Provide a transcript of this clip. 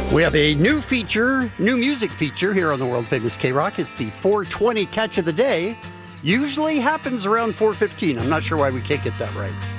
We have a new feature, new music feature here on the world famous K-Rock. It's the 420 catch of the day. Usually happens around 4:15. I'm not sure why we can't get that right.